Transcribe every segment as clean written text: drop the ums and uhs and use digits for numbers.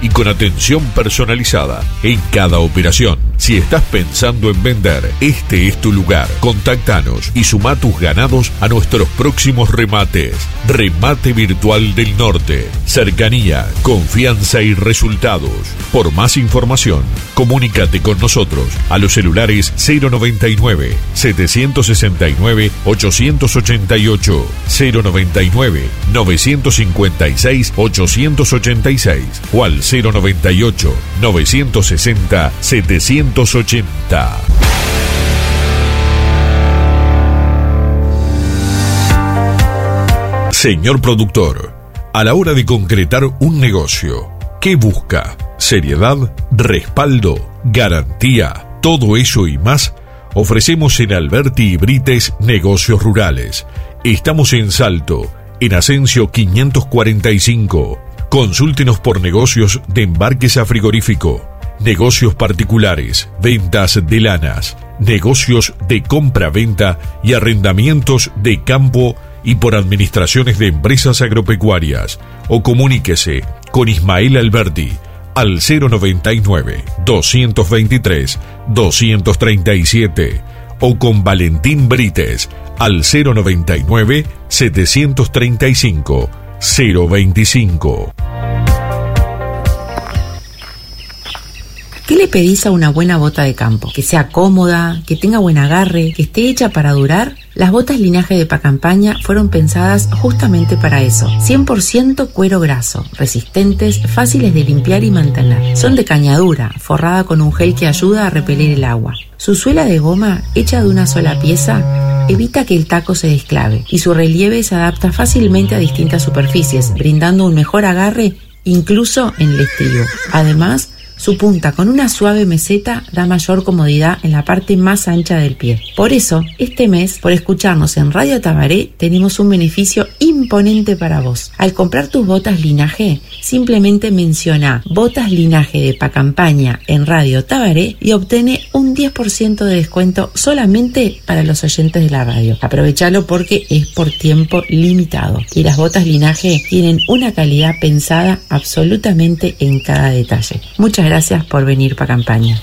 y con atención personalizada en cada operación. Si estás pensando en vender, este es tu lugar. Contáctanos y suma tus ganados a nuestros próximos remates. Remate Virtual del Norte. Cercanía, confianza y resultados. Por más información, comunícate con nosotros a los celulares 099 769 888, 099 956 886 o al 098 960 780. Señor productor, a la hora de concretar un negocio, ¿qué busca? Seriedad, respaldo, garantía, todo eso y más ofrecemos en Alberti y Brites Negocios Rurales. Estamos en Salto, en Asensio 545. Consúltenos por negocios de embarques a frigorífico, negocios particulares, ventas de lanas, negocios de compra-venta y arrendamientos de campo y por administraciones de empresas agropecuarias. O comuníquese con Ismael Alberti al 099 223 237 o con Valentín Brites al 099 735 025. ¿Qué le pedís a una buena bota de campo? Que sea cómoda, que tenga buen agarre, que esté hecha para durar. Las botas Linaje de Pacampaña fueron pensadas justamente para eso. 100% cuero graso, resistentes, fáciles de limpiar y mantener. Son de cañadura, forrada con un gel que ayuda a repeler el agua. Su suela de goma, hecha de una sola pieza, evita que el taco se desclave y su relieve se adapta fácilmente a distintas superficies, brindando un mejor agarre incluso en el estribo. Además, su punta con una suave meseta da mayor comodidad en la parte más ancha del pie. Por eso, este mes, por escucharnos en Radio Tabaré, tenemos un beneficio imponente para vos. Al comprar tus botas Linaje, simplemente menciona Botas Linaje de Pacampaña en Radio Tabaré y obtiene un 10% de descuento solamente para los oyentes de la radio. Aprovechalo porque es por tiempo limitado. Y las botas Linaje tienen una calidad pensada absolutamente en cada detalle. Muchas gracias por venir para Campaña.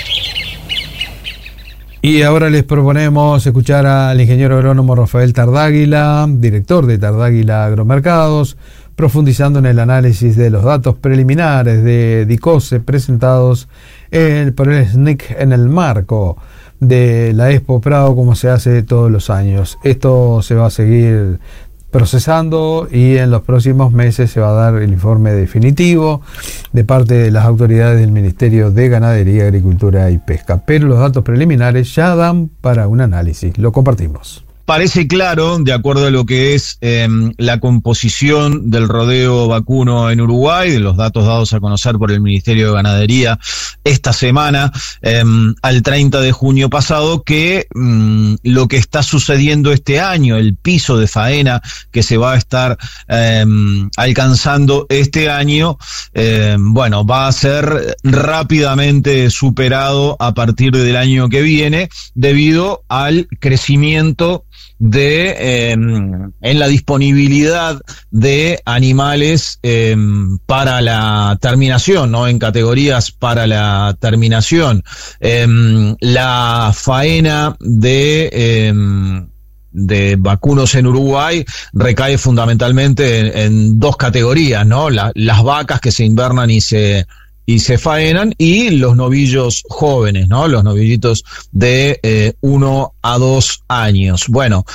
Y ahora les proponemos escuchar al ingeniero agrónomo Rafael Tardáguila, director de Tardáguila Agromercados, profundizando en el análisis de los datos preliminares de DICOSE presentados por el SNIC en el marco de la Expo Prado, como se hace todos los años. Esto se va a seguir procesando y en los próximos meses se va a dar el informe definitivo de parte de las autoridades del Ministerio de Ganadería, Agricultura y Pesca. Pero los datos preliminares ya dan para un análisis. Lo compartimos. Parece claro, de acuerdo a lo que es la composición del rodeo vacuno en Uruguay, de los datos dados a conocer por el Ministerio de Ganadería esta semana, al 30 de junio pasado, que lo que está sucediendo este año, el piso de faena que se va a estar alcanzando este año, va a ser rápidamente superado a partir del año que viene, debido al crecimiento en la disponibilidad de animales para la terminación, ¿no? En categorías para la terminación. La faena de vacunos en Uruguay recae fundamentalmente en dos categorías, ¿no? Las vacas que se invernan y se faenan, y los novillos jóvenes, ¿no? Los novillitos de 1 a 2 años. Bueno,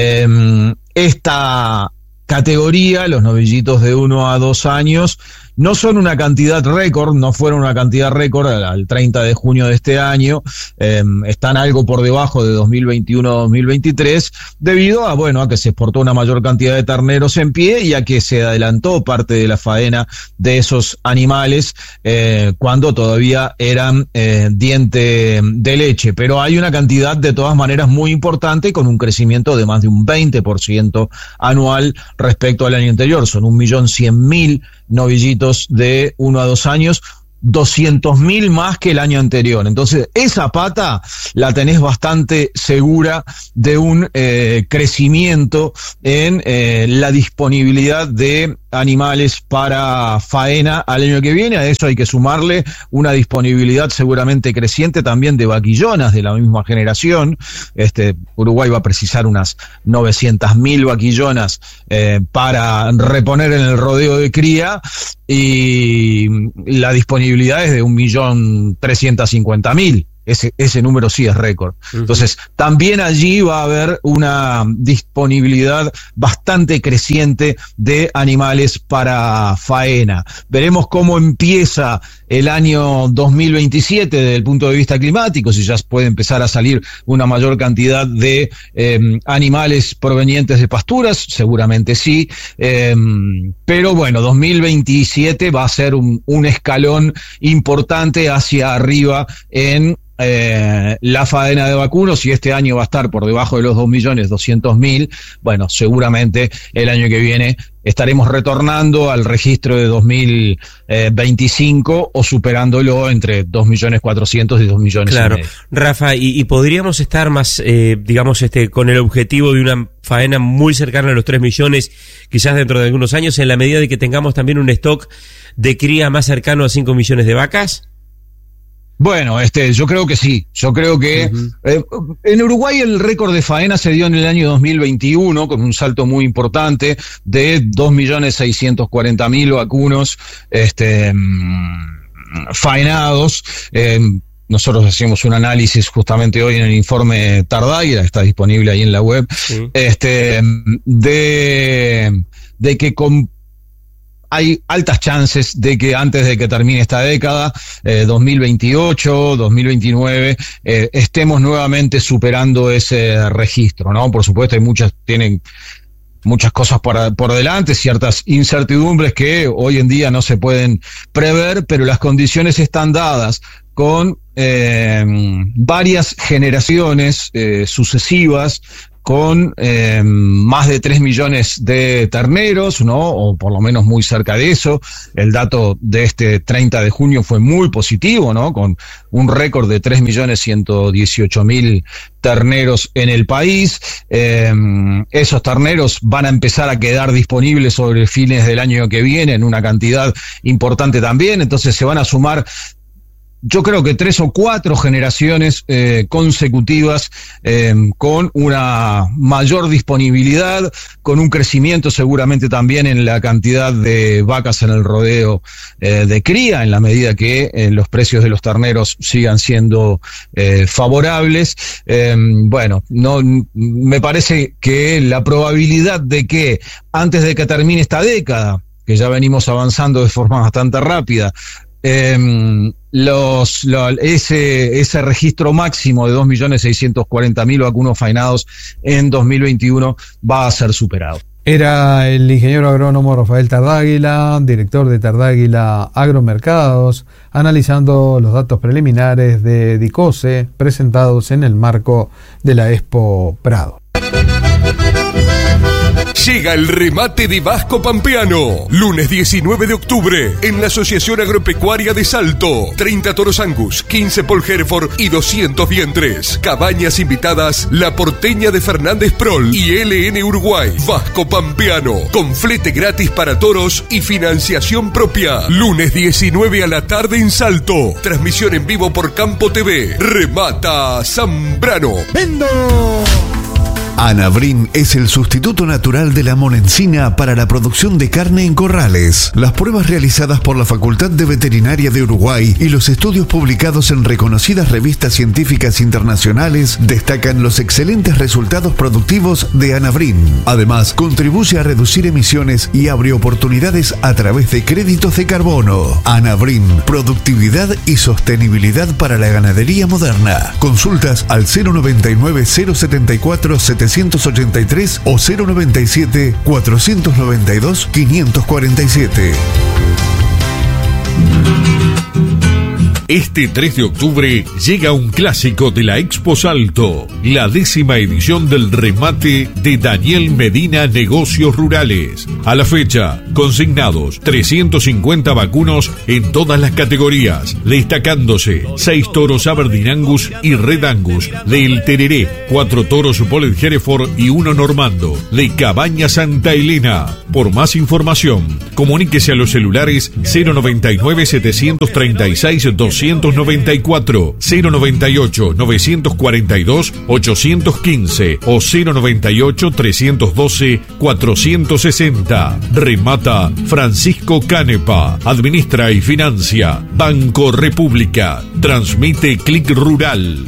esta categoría, los novillitos de 1 a 2 años, no son una cantidad récord, no fueron una cantidad récord al 30 de junio de este año, están algo por debajo de 2021-2023, debido a que se exportó una mayor cantidad de terneros en pie y a que se adelantó parte de la faena de esos animales cuando todavía eran diente de leche. Pero hay una cantidad de todas maneras muy importante, con un crecimiento de más de un 20% anual respecto al año anterior. Son 1.100.000 novillitos de 1 a 2 años, 200.000 más que el año anterior. Entonces, esa pata la tenés bastante segura de un crecimiento en la disponibilidad de animales para faena al año que viene. A eso hay que sumarle una disponibilidad seguramente creciente también de vaquillonas de la misma generación. Uruguay va a precisar unas 900.000 vaquillonas para reponer en el rodeo de cría, y la disponibilidad es de 1.350.000. Ese número sí es récord. Entonces, también allí va a haber una disponibilidad bastante creciente de animales para faena. Veremos cómo empieza el año 2027 desde el punto de vista climático, si ya puede empezar a salir una mayor cantidad de animales provenientes de pasturas, seguramente sí, pero bueno, 2027 va a ser un escalón importante hacia arriba en la faena de vacunos. Si este año va a estar por debajo de los 2.200.000, bueno, seguramente el año que viene estaremos retornando al registro de 2025 o superándolo entre 2.400.000 y 2 millones. Claro, Rafa, y podríamos estar más, digamos, con el objetivo de una faena muy cercana a los 3 millones, quizás dentro de algunos años, en la medida de que tengamos también un stock de cría más cercano a 5 millones de vacas. Bueno, yo creo que sí. Yo creo que en Uruguay el récord de faena se dio en el año 2021 con un salto muy importante de 2.640.000 vacunos faenados. Nosotros hacemos un análisis justamente hoy en el informe Tardáguila, está disponible ahí en la web, de que hay altas chances de que antes de que termine esta década, 2028, 2029, estemos nuevamente superando ese registro, ¿no? Por supuesto, tienen muchas cosas por delante, ciertas incertidumbres que hoy en día no se pueden prever, pero las condiciones están dadas con varias generaciones sucesivas, con más de 3 millones de terneros, ¿no? O por lo menos muy cerca de eso. El dato de este 30 de junio fue muy positivo, ¿no? Con un récord de 3.118.000 terneros en el país. Esos terneros van a empezar a quedar disponibles sobre fines del año que viene en una cantidad importante también. Entonces se van a sumar, yo creo que 3 o 4 generaciones consecutivas con una mayor disponibilidad, con un crecimiento seguramente también en la cantidad de vacas en el rodeo de cría, en la medida que los precios de los terneros sigan siendo favorables. Bueno, no me parece que la probabilidad de que antes de que termine esta década, que ya venimos avanzando de forma bastante rápida, ese registro máximo de 2.640.000 vacunos faenados en 2021 va a ser superado. Era el ingeniero agrónomo Rafael Tardáguila, director de Tardáguila Agromercados, analizando los datos preliminares de DICOSE presentados en el marco de la Expo Prado. Llega el remate de Vasco Pampeano. Lunes 19 de octubre en la Asociación Agropecuaria de Salto. 30 toros Angus, 15 Paul Hereford y 200 vientres. Cabañas invitadas La Porteña de Fernández Prol y LN Uruguay. Vasco Pampeano, con flete gratis para toros y financiación propia. Lunes 19 a la tarde en Salto. Transmisión en vivo por Campo TV. Remata Zambrano. ¡Vendo! Anavrin es el sustituto natural de la monencina para la producción de carne en corrales. Las pruebas realizadas por la Facultad de Veterinaria de Uruguay y los estudios publicados en reconocidas revistas científicas internacionales destacan los excelentes resultados productivos de Anavrin. Además, contribuye a reducir emisiones y abre oportunidades a través de créditos de carbono. Anavrin, productividad y sostenibilidad para la ganadería moderna. Consultas al 099 074 783 o 097 492 547. Este 3 de octubre llega un clásico de la Expo Salto, la 10ª edición del remate de Daniel Medina Negocios Rurales. A la fecha, consignados 350 vacunos en todas las categorías, destacándose 6 toros Aberdeen Angus y Red Angus, del Tereré, 4 toros Bullet Hereford y 1 Normando, de Cabaña Santa Elena. Por más información, comuníquese a los celulares 099 736 294, 098 942 815 o 098 312 460. Remata Francisco Canepa. Administra y financia Banco República. Transmite Clic Rural.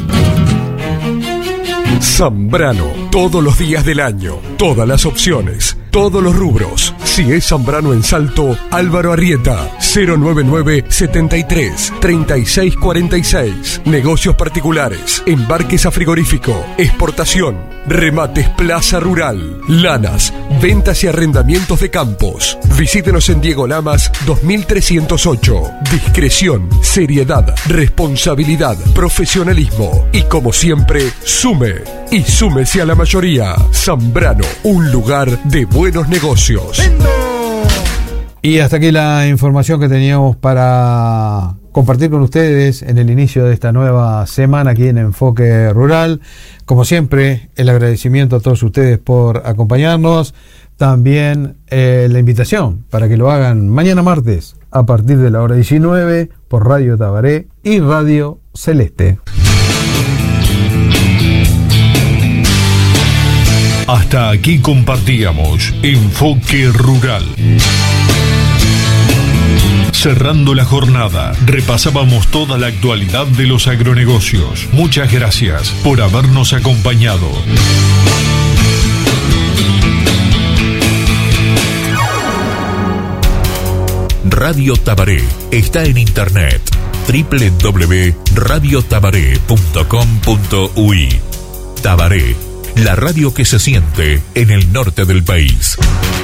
Zambrano, todos los días del año, todas las opciones, todos los rubros. Si es Zambrano en Salto, Álvaro Arrieta, 099 73 36 46. Negocios particulares, embarques a frigorífico, exportación, remates Plaza Rural, lanas, ventas y arrendamientos de campos. Visítenos en Diego Lamas 2308. Discreción, seriedad, responsabilidad, profesionalismo y, como siempre, sume y súmese a la mayoría. Zambrano, un lugar de buenos negocios. Y hasta aquí la información que teníamos para compartir con ustedes en el inicio de esta nueva semana aquí en Enfoque Rural. Como siempre, el agradecimiento a todos ustedes por acompañarnos. También la invitación para que lo hagan mañana martes a partir de la hora 19 por Radio Tabaré y Radio Celeste. Hasta aquí compartíamos Enfoque Rural. Cerrando la jornada, repasábamos toda la actualidad de los agronegocios. Muchas gracias por habernos acompañado. Radio Tabaré está en internet www.radiotabaré.com.uy. Tabaré, la radio que se siente en el norte del país.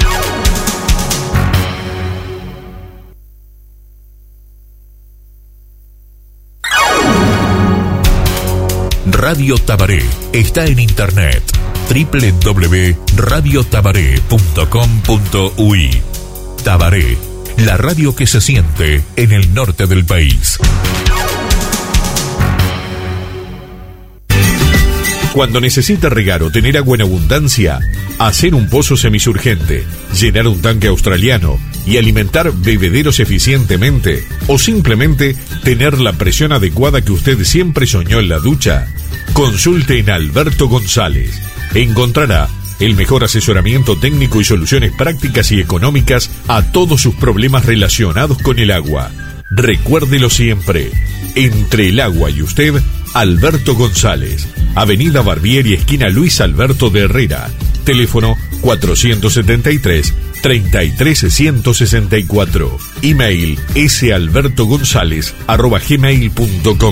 Radio Tabaré está en internet www.radiotabaré.com.uy. Tabaré, la radio que se siente en el norte del país. Cuando necesita regar o tener agua en abundancia, hacer un pozo semisurgente, llenar un tanque australiano y alimentar bebederos eficientemente, o simplemente tener la presión adecuada que usted siempre soñó en la ducha, consulte en Alberto González. Encontrará el mejor asesoramiento técnico y soluciones prácticas y económicas a todos sus problemas relacionados con el agua. Recuérdelo siempre, entre el agua y usted, Alberto González, Avenida Barbieri, esquina Luis Alberto de Herrera, teléfono 473-33164, email salbertogonzalez@gmail.com.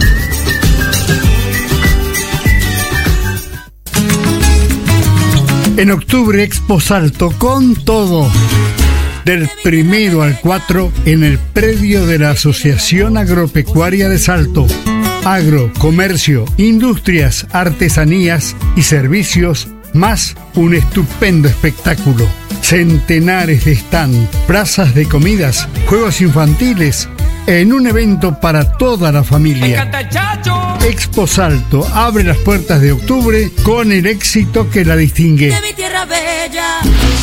En octubre, Expo Salto con todo. Del 1 al 4 en el predio de la Asociación Agropecuaria de Salto. Agro, comercio, industrias, artesanías y servicios, más un estupendo espectáculo. Centenares de stand, plazas de comidas, juegos infantiles, en un evento para toda la familia. Expo Salto abre las puertas de octubre con el éxito que la distingue. De mi tierra bella.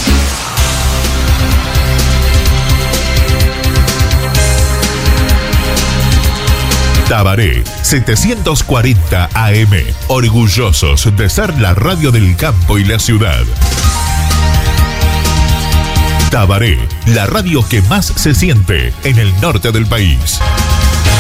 Tabaré 740 AM, orgullosos de ser la radio del campo y la ciudad. Tabaré, la radio que más se siente en el norte del país.